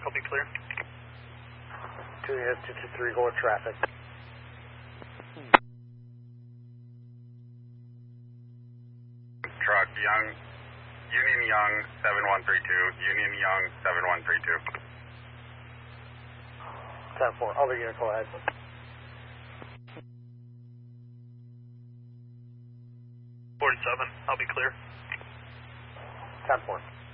I'll be clear. 2 units, 223, go with traffic. Truck, Union Young 7132, Union Young 7132. 10-4, other unit, go ahead. 47, I'll be clear. 10-4.